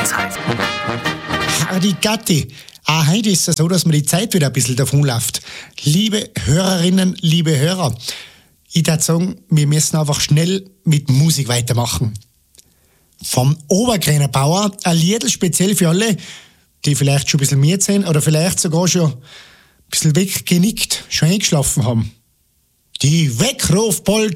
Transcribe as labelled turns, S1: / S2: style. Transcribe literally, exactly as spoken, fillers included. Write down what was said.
S1: Zeit.
S2: Hardy Gatti. Auch heute ist es so, dass mir die Zeit wieder ein bisschen davonläuft. Liebe Hörerinnen, liebe Hörer, ich würde sagen, wir müssen einfach schnell mit Musik weitermachen. Vom Obergräner Bauer, ein Liedl speziell für alle, die vielleicht schon ein bisschen müde sind oder vielleicht sogar schon ein bisschen weggenickt, schon eingeschlafen haben. Die Weckrufpolka.